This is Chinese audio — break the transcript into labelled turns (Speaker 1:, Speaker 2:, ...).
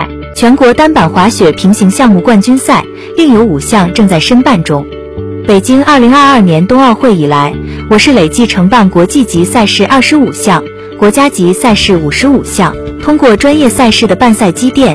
Speaker 1: 全国单板滑雪平行项目冠军赛，另有5项正在申办中。北京2022年冬奥会以来，我市累计承办国际级赛事25项，国家级赛事55项。通过专业赛事的办赛积淀，